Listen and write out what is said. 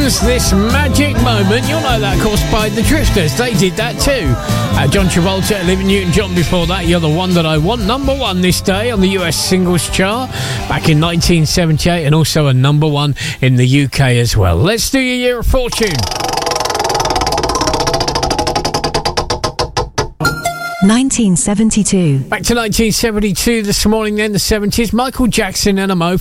Seconds, This Magic Moment. You'll know that, of course, by the Drifters. They did that too. John Travolta, Olivia Newton-John before that. You're the One That I Want. Number one this day on the US singles chart back in 1978, and also a number one in the UK as well. Let's do your Year of Fortune. 1972. Back to 1972 this morning, then the 70s. Michael Jackson, NMO.